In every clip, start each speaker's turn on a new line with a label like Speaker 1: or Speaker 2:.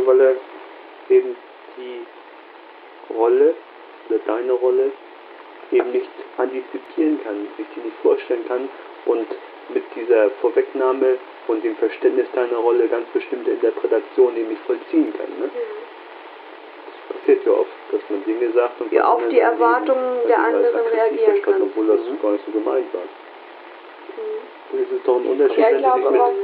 Speaker 1: Frage, weil er eben die Rolle, oder deine Rolle, eben nicht antizipieren kann, sich die nicht vorstellen kann und mit dieser Vorwegnahme und dem Verständnis deiner Rolle ganz bestimmte Interpretationen nämlich vollziehen kann. Ne? Das passiert ja oft, dass man Dinge sagt und
Speaker 2: ja, auf die Erwartungen der anderen reagieren kann.
Speaker 1: Obwohl das gar nicht so gemeint war. Das ist doch ein Unterschied,
Speaker 2: ja,
Speaker 1: wenn
Speaker 2: ich glaube,
Speaker 1: du dich
Speaker 2: aber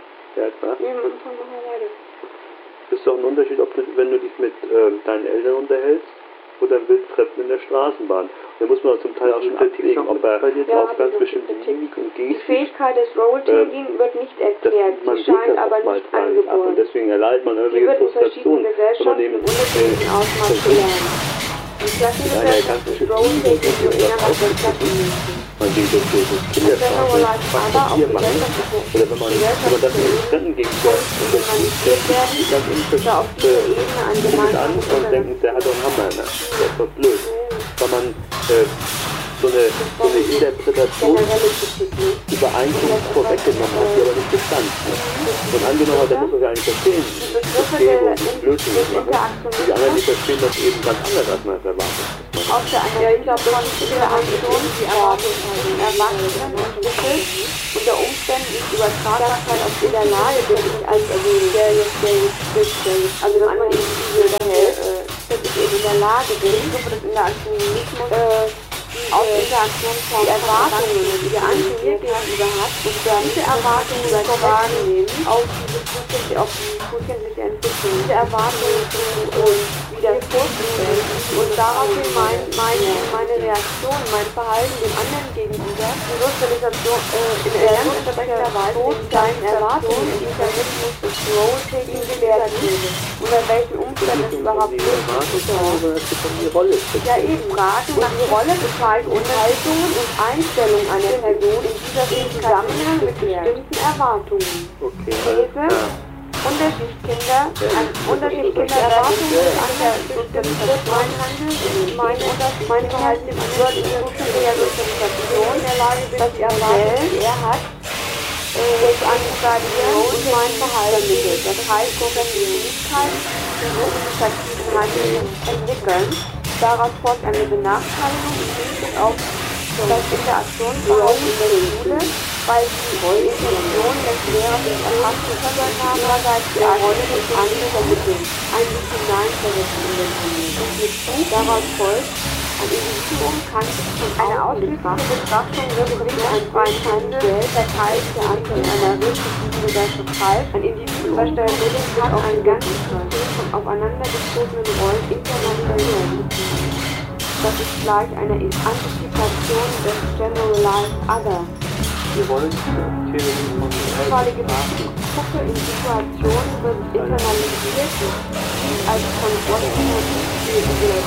Speaker 1: das ist doch ein Unterschied, ob du, wenn du dich mit deinen Eltern unterhältst oder wildfremden in der Straßenbahn. Da muss man zum Teil auch schon abwägen, ob er auf ganz bestimmte Mimik und Gestik...
Speaker 2: Die Fähigkeit des Role-Taking wird nicht erklärt, sie scheint aber nicht angeboren.
Speaker 1: Und deswegen erleidet man irgendwelche Frustrationen, wenn man eben
Speaker 2: unterschiedlichen Ausmaß gelernt. Die Klassengesellschaft ist Role-Taking so innerhalb der Klassenmädchen.
Speaker 1: Man denkt, das ist Kindersprache, was wir machen. Oder wenn man das mit den Fremden gegenüber
Speaker 2: organisiert werden, da auf dieser Ebene ein gemeinsames
Speaker 1: und denken, der hat doch einen Hammer, ne? Das ist doch blöd. Weil man so eine Interpretationsübereinkunft vorweggenommen hat, die aber nicht bestand. Ne? Und angenommen hat, das muss man ja eigentlich verstehen. Blödsinn machen. Die anderen, die verstehen das eben ganz anders, als man es erwartet.
Speaker 2: Auf der Analyse von Interaktion die Erwartungen Erwachsenen entwickelt, unter Umständen ist Übertragbarkeit auf in der Lage, wirklich als also dass man eben diese hält, dass ich eben in der Lage bin, so das Interaktionismus auf Interaktionsform die Erwartungen, die der andere mir gegenüber hat, und dann diese Erwartungen übertragen auf die zukünftige Entwicklung, diese Erwartungen und wieder vorzustellen und daraufhin meine Reaktion, mein Verhalten dem anderen gegenüber, die Sozialisation in ganz entsprechender Weise deinen Erwartungen im Mechanismus des Role-Taking gewährt wird. Unter welchen Umständen es überhaupt möglich ist. Ja eben, Fragen nach die Rolle beschreibt Haltungen und Einstellungen einer Person in dieser Zusammenhang mit bestimmten Erwartungen. These, Unterschiedskinder Erwartungen an der Sozialisation meine Verhalten im anderen der Sozialisation in der Lage bin, dass die Erwartungen, die er hat, durch Anstadieren und mein Verhalten vermittelt. Das heißt, die Fähigkeit, die kommunikativen Handlungen entwickeln, daraus folgt eine Benachteiligung im Hinblick auf das Interaktionsverhalten in der Schule, weil die Intention des Lehrers des erfassten Personen haben, andererseits die Rolle des anderen vermitteln, ein sich hineinversetzen in den Handel. Und mit Zug daraus folgt, ein Individuum kann von einer ausschließlichen Betrachtung wirklich einen freien Handel, verteilt der andere in einer restriktiven Gesellschaft falsch. Ein Individuum stellt kann auf ein ganzes System von aufeinandergezogenen Rollen internalisieren. Das ist gleich einer Antizipation des Generalized Other.
Speaker 1: Wir wollen
Speaker 2: die jeweilige Gruppe in Situationen wird internalisiert, die als Kontrolle wird.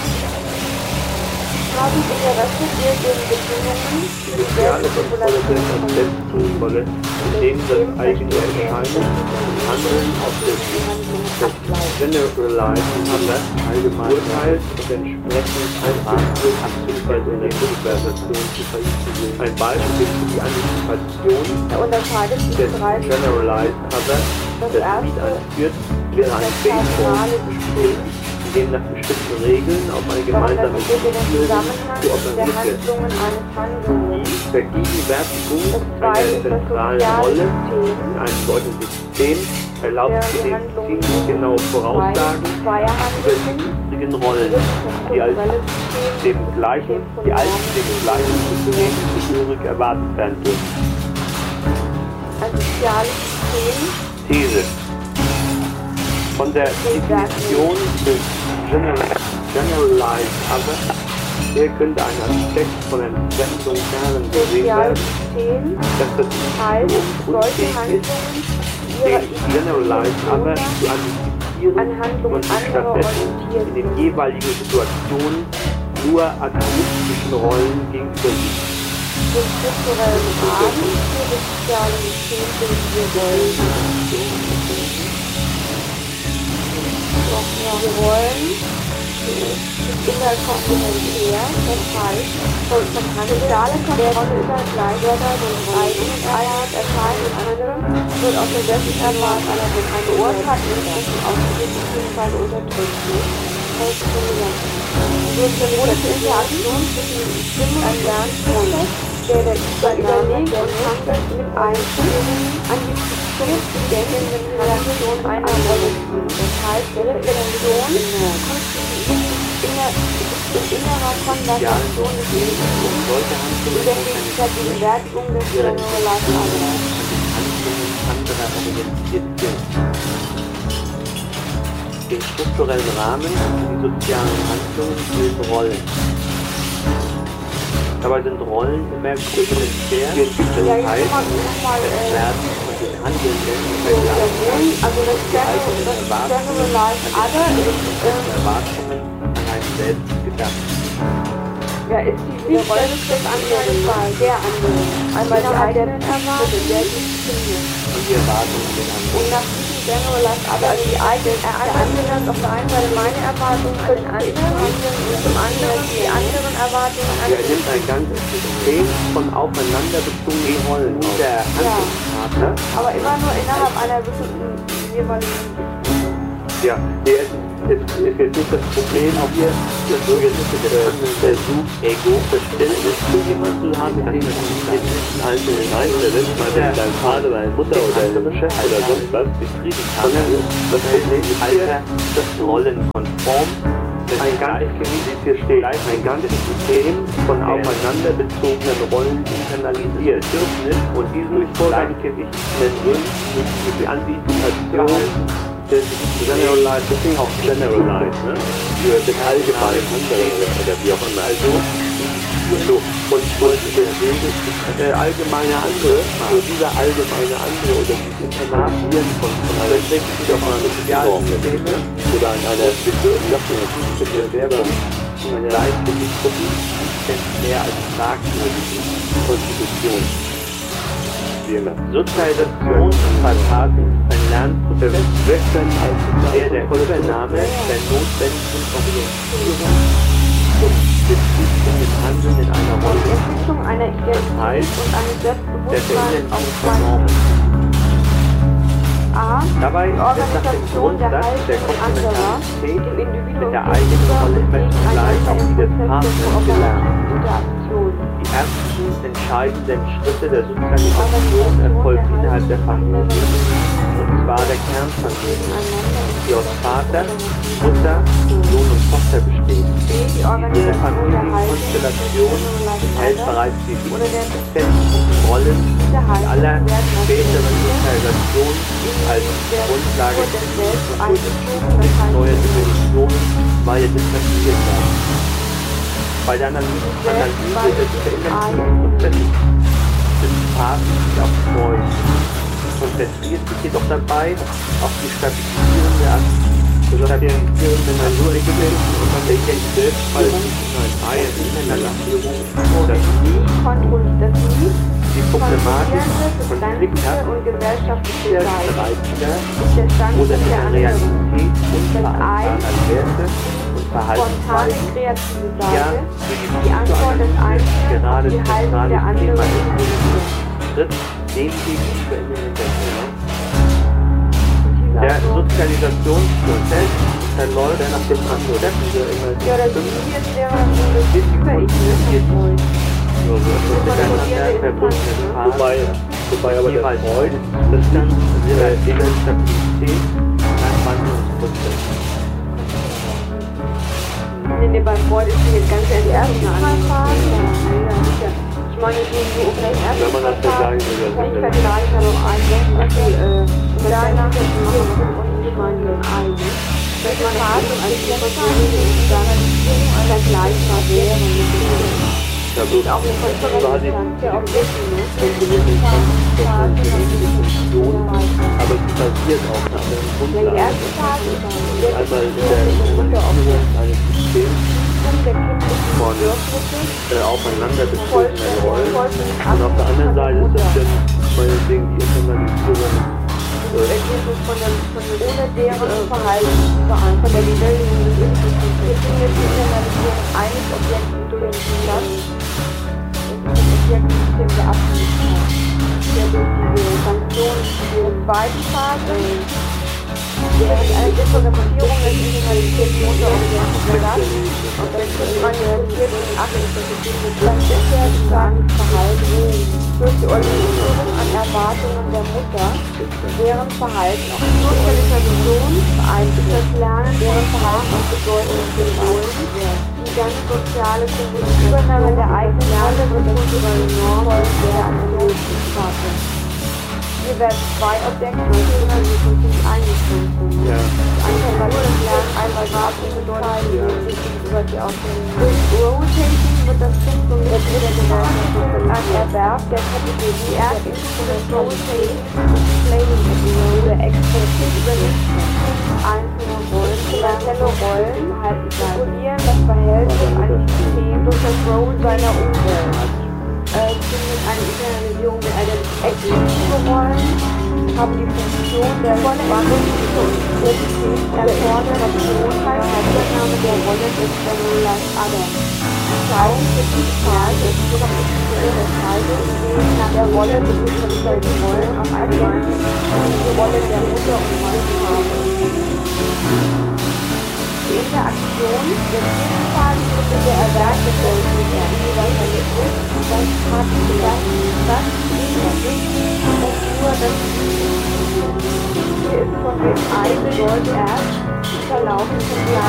Speaker 2: Haben Interesse wir den Bedingungen für die Selbstregulation
Speaker 1: indem das eigene Erscheinen und Handeln auf das Generalized Other allgemein urteilt und entsprechend ein Anspruch bzw. in der Rückversation zu verüben. Ein Beispiel für die Antizipation des Generalized Other, das Lied anführt, wäre ein Baseball-Spiel, in dem nach bestimmten Regeln auf eine gemeinsame Ziel zu organisiert wird. Die Vergegenwärtigung einer zentralen Rolle in einem solchen System erlaubt zudem ziemlich genaue Voraussagen über die übrigen Rollen, die als dem gleichen System zugehörig erwartet werden dürfen.
Speaker 2: Ein soziales System.
Speaker 1: These. Von der Definition des Generalized Other her könnte ein Aspekt von Entfremdung darin gesehen werden, dass das Individuum unfähig ist, den Generalized Other zu antizipieren und stattdessen in den jeweiligen Situationen nur atomistischen Rollen gegenüber sieht.
Speaker 2: Den strukturellen Rahmen für das soziale System sind wir wollen. Wir wollen die interkomplementär, das heißt, vom soziale Kontrolle über Gleichwörter und eigene Einheit erscheint mit anderen, wird auf der Selbsterwartung einer Beurteilung bzw. unterdrückt. Durch die Interaktion zwischen Stimme und Lernprozess, der überlegt und handelt mit Einstellungen an die zurückgegangenen Relation einer Rolle spielt. Das heißt, die Reflexion konstituiert innerer Konversation des Lebens und der Bewertung des Generalized Others.
Speaker 1: Handlungen anderer orientiert sind. Den strukturellen Rahmen für die sozialen Handlungen bilden Rollen. Dabei sind Rollen immer komplementär, das heißt, es werden von den Handelnden vergleichen, die eigenen Erwartungen an einen selbst gedacht.
Speaker 2: Ja, ist die Rolle des anderen Fall, der andere. Einmal die eigenen Erwartungen, der diskriminiert.
Speaker 1: Und die Erwartungen an den anderen.
Speaker 2: Und nach diesem Generalized Other, also die eigenen Erwartungen, auf der einen Seite meine Erwartungen an den anderen und zum anderen die anderen Erwartungen an den anderen.
Speaker 1: Er nimmt ein ganzes System von aufeinander bezogenen Rollen der Handlungspartner.
Speaker 2: Aber immer nur innerhalb einer bestimmten jeweiligen.
Speaker 1: Ja, ist jetzt nicht das Problem, auch hier das Versuch, Verständnis für jemanden zu haben, mit dem man einzelnen einstellt, mal wenn dein Vater, deine Mutter oder deine Chef oder sonst was befriedigt hat, das Alter, das rollenkonform, ein ganzes, hier steht, ein ganzes System von aufeinander bezogenen Rollen internalisiert. Und diesen Vorgang kenne ich mit die Antizipation des Generalized, deswegen auch Generalized, ne? Für den allgemeinen anderen oder wie auch immer. Also, und der allgemeine andere, dieser allgemeine andere oder dieses Internatieren von einer sich auf einer sozialen Ebene oder an einer Bewerbung, eine leistliche Gruppe, mehr als fragwürdige Konstitution. Sozialisation vertrat ein Lernprozess, der Übernahme der notwendigen Orientierung zum spezifischen Handeln in einer Rolle.
Speaker 2: Die Entwicklung einer Identität und eines Selbstbewusstseins auf zwei A.
Speaker 1: Dabei
Speaker 2: Die Organisation der Haltung anderer, dem Individuum
Speaker 1: mit der eigenen Rolle zugleich auch die des Partners gelernt.
Speaker 2: Interaktion.
Speaker 1: Die ersten entscheidenden Schritte der Sozialisation erfolgen innerhalb der Familie, und zwar der Kernfamilie, die aus Vater, Mutter, Sohn und Tochter besteht. Diese Familienkonstellation enthält bereits die wichtigsten Rollen aller späteren Sozialisation als Grundlage für neue Dimensionen weiter differenziert werden. Bei der Analyse des veränderten Prozesses des Vaters auf neu, konzentriert sich jedoch dabei auf die stabilisierende Naturelemente und an der Selbstbildung die Problematik konflikthaft oder in der Realität unvereinbarer Werte und Verhaltensweisen, ja,
Speaker 2: die Antwort des einen
Speaker 1: gerade
Speaker 2: die Haltung der anderen
Speaker 1: tritt dem gegenüber in den Hintergrund. Der Sozialisationsprozess verläuft nach dem anderen.
Speaker 2: Ja, das ist jetzt der
Speaker 1: miteinander verbundenen wobei aber der Freud das Ganze der Stabilität ein Wandlungsprozess.
Speaker 2: Nee, beim Freud ist die jetzt ganz ehrlich erstmal Phase. Ich meine, so vielleicht erst
Speaker 1: wenn man das vergleichen will,
Speaker 2: kann ich vergleichen, aber auch eigentlich, danach jetzt machen und ich meine, so ein Eigen. Dass man Phase als dann vergleichbar wäre.
Speaker 1: Ja, bloß
Speaker 2: auch eine Konferenz ja auch
Speaker 1: aber es basiert auch nach der Grundlage.
Speaker 2: Die erste Phase
Speaker 1: Einmal in der Implementierung eines Systems von aufeinander bezogenen Rollen und auf der anderen Seite ist das dann meinetwegen die Internalisierung
Speaker 2: Ergebnis ohne deren Verhaltensübereinstimmung von der Bewältigung des Instituts. Wir finden jetzt die Internalisierung eines Objekts durch den Platz. Das ist das Objektsystem der Abhängigkeit, der durch diese Sanktionen in der zweiten Phase während eine Differenzierung des internalisierten Unterobjekts statt und das internalisierten Aktivität dann bisher gesagtes Verhalten durch die Orientierung an Erwartungen der Mutter, deren Verhalten auf die Sozialisation beeinflusst das Lernen, deren Verhalten auf Bedeutung Symbolen, die ganze soziale Übernahme der eigenen Rolle wird das kulturelle Norm der Aktionsphase. Hier werden zwei Objekte die eingeschränkt sind.
Speaker 1: Ja.
Speaker 2: Einmal das Lernen, einmal Warten bedeutet über die Ausbildung. Durch Rotating wird das Zentrum der Gesellschaft ein Erwerb der Kategorie Erdinstrument Rotating Explaining oder Expertise übernimmt einzelne Rollen, finanzielle Rollen, regulieren das Verhältnis eines Systems durch das Role seiner Umwelt. Findet eine Internalisierung der exekutive Rollen, haben die Funktion der Spannung der Koordination bei der Übernahme der Rolle des Generalized Other. Zeigen für die Frage des Scheide nach der Rolle des differenzierten Rollen auf eine die Rolle der Mutter und Mann haben. Die Interaktion der Vielfalt mit der Erwerb des Universalismus, das hat gesagt, das nur das hier ist von dem einen Gold erst verlaufen von